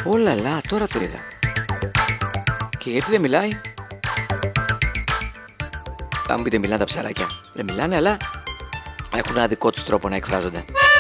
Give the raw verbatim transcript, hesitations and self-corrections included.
Όλαλα, τώρα το είδα. Και γιατί δεν μιλάει? Θα μου πείτε, μιλάνε τα ψαράκια. Δεν μιλάνε, αλλά έχουν ένα δικό τους τρόπο να εκφράζονται.